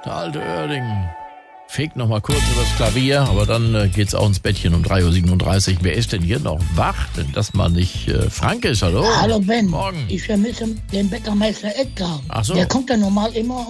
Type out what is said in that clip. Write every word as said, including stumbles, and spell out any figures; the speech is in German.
der alte Oerding. Fegt noch mal kurz übers Klavier, aber dann äh, geht's auch ins Bettchen um drei Uhr siebenunddreißig. Wer ist denn hier noch wach? Denn das mal nicht äh, Frank ist, hallo? Hallo Ben, Morgen. ich vermisse den Bäckermeister Edgar. Ach so. Der kommt ja normal immer